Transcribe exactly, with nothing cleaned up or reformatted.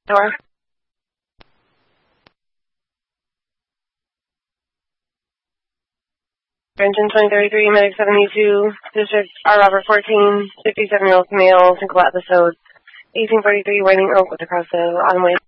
Door. Engine twenty thirty-three, Medic seventy-two, District R. Robert fourteen, fifty-seven-year-old male, single episode, eighteen forty-three, Whiting Oak with across the on-way.